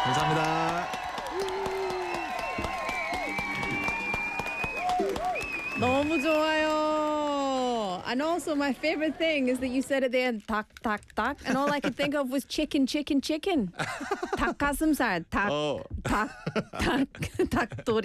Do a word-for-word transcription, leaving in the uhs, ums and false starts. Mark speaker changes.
Speaker 1: 감사합니다.
Speaker 2: 너무 좋아요. And also my favorite thing is that you said at the end, 닭, 닭, 닭. And all I could think of was chicken, chicken, chicken. 닭가슴살, 닭,
Speaker 1: 어.
Speaker 2: 닭, 닭, 닭도리.